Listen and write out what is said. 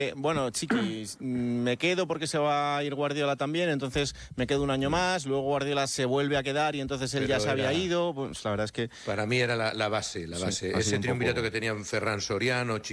Bueno, Chiqui, me quedo porque se va a ir Guardiola también, entonces me quedo un año más, luego Guardiola se vuelve a quedar y entonces él Pero ya se había ido, pues la verdad es que... Para mí era la base. Sí, ha sido Ese un triunvirato poco... que tenían Ferran Soriano,